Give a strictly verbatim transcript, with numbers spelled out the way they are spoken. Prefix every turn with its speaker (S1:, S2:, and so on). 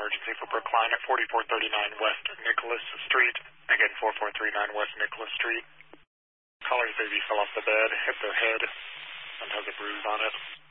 S1: emergency for Brookline at forty-four thirty-nine West Nicholas Street. Again, forty-four thirty-nine West Nicholas Street. Caller's baby fell off the bed, hit the head, and has a bruise on it.